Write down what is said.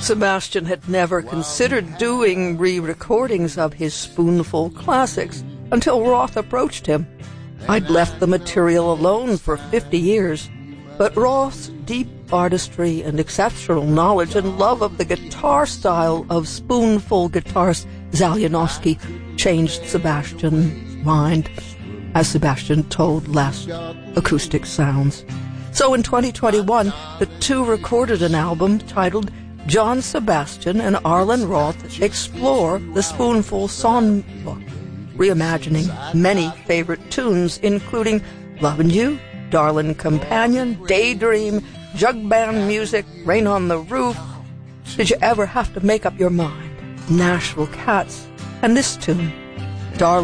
Sebastian had never considered doing re-recordings of his Spoonful classics until Roth approached him. I'd left the material alone for 50 years, but Roth's deep artistry and exceptional knowledge and love of the guitar style of Spoonful guitarist Zalianowski changed Sebastian's mind, as Sebastian told Last Acoustic Sounds. So in 2021, the two recorded an album titled John Sebastian and Arlen Roth Explore the Spoonful Songbook, reimagining many favorite tunes, including Lovin' You, Darlin' Companion, Daydream, Jug Band Music, Rain on the Roof, Did You Ever Have to Make Up Your Mind, Nashville Cats, and this tune,